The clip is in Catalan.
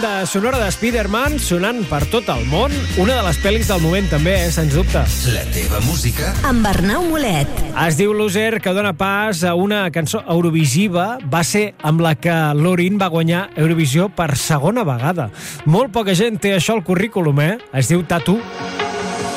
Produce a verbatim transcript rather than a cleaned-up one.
banda sonora de Spider-Man sonant per tot el món. Una de les pel·lis del moment també, eh, sens dubte. La teva música amb Arnau Molet. Es diu Loser, que dona pas a una cançó eurovisiva. Va ser amb la que Loreen va guanyar Eurovisió per segona vegada. Molt poca gent té això al currículum, eh? Es diu Tattoo.